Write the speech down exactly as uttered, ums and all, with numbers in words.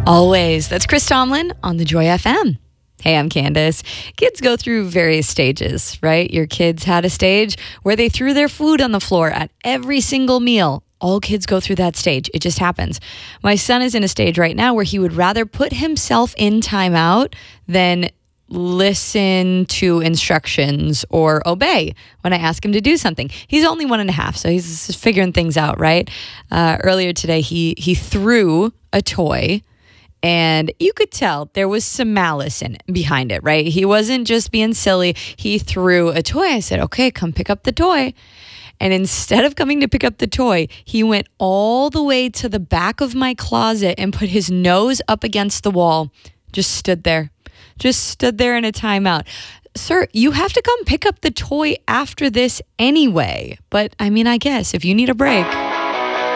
Always. That's Chris Tomlin on the Joy F M. Hey, I'm Candace. Kids go through various stages, right? Your kids had a stage where they threw their food on the floor at every single meal. All kids go through that stage. It just happens. My son is in a stage right now where he would rather put himself in timeout than listen to instructions or obey when I ask him to do something. He's only one and a half, so he's just figuring things out, right? Uh, earlier today, he he threw a toy, and you could tell there was some malice in behind it, right? He wasn't just being silly. He threw a toy. I said, okay, come pick up the toy. And instead of coming to pick up the toy, he went all the way to the back of my closet and put his nose up against the wall. Just stood there. Just stood there in a timeout. Sir, you have to come pick up the toy after this anyway. But I mean, I guess if you need a break.